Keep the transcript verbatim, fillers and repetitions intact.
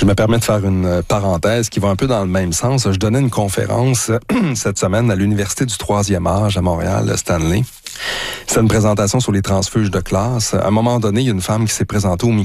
Je me permets de faire une parenthèse qui va un peu dans le même sens. Je donnais une conférence cette semaine à l'Université du troisième âge à Montréal, Stanley. C'est une présentation sur les transfuges de classe. À un moment donné, il y a une femme qui s'est présentée au micro